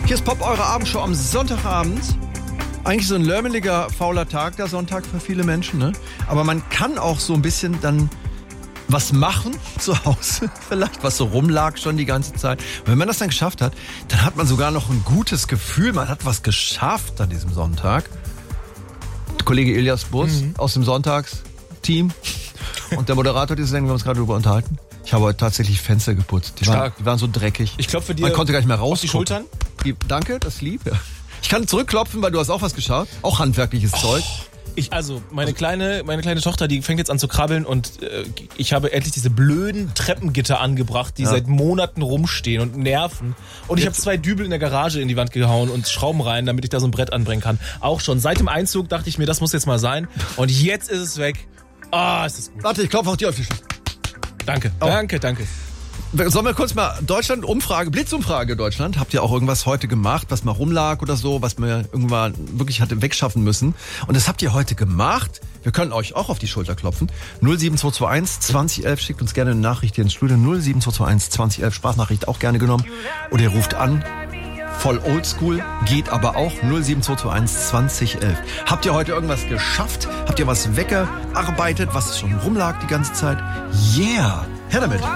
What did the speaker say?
Hier ist Pop, eure Abendshow am Sonntagabend. Eigentlich so ein lärmeliger, fauler Tag, der Sonntag für viele Menschen, ne? Aber man kann auch so ein bisschen dann was machen zu Hause, vielleicht was so rumlag schon die ganze Zeit. Und wenn man das dann geschafft hat, dann hat man sogar noch ein gutes Gefühl, man hat was geschafft an diesem Sonntag. Der Kollege Elias Bus aus dem Sonntagsteam und der Moderator dieser Sendung, wir haben uns gerade darüber unterhalten. Ich habe heute tatsächlich Fenster geputzt. Die waren so dreckig. Ich klopfe dir man konnte gar nicht mehr raus auf die Schultern. Danke, das ist lieb. Ja. Ich kann zurückklopfen, weil du hast auch was geschaut. Auch handwerkliches Zeug. Meine kleine Tochter, die fängt jetzt an zu krabbeln und ich habe endlich diese blöden Treppengitter angebracht, die seit Monaten rumstehen und nerven. Und ich habe 2 Dübel in der Garage in die Wand gehauen und Schrauben rein, damit ich da so ein Brett anbringen kann. Auch schon seit dem Einzug dachte ich mir, das muss jetzt mal sein. Und jetzt ist es weg. Ist das gut. Warte, ich klopfe auch dir auf die Schulter. Danke. Sollen wir kurz mal Blitzumfrage Deutschland. Habt ihr auch irgendwas heute gemacht, was mal rumlag oder so, was man irgendwann wirklich hatte wegschaffen müssen? Und das habt ihr heute gemacht. Wir können euch auch auf die Schulter klopfen. 07221 2011, schickt uns gerne eine Nachricht hier ins Studio. 07221 2011, Sprachnachricht auch gerne genommen. Oder ihr ruft an. Voll oldschool, geht aber auch. 07221 2011. Habt ihr heute irgendwas geschafft? Habt ihr was weggearbeitet, was schon rumlag die ganze Zeit? Yeah! Her damit!